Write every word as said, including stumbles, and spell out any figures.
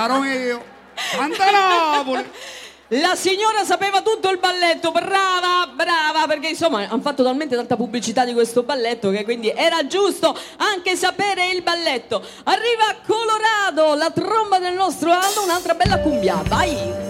ero io. Santa Napoli! La signora sapeva tutto il balletto, brava, brava, perché insomma hanno fatto talmente tanta pubblicità di questo balletto che quindi era giusto anche sapere il balletto. Arriva Colorado, la tromba del nostro Aldo, un'altra bella cumbia, vai!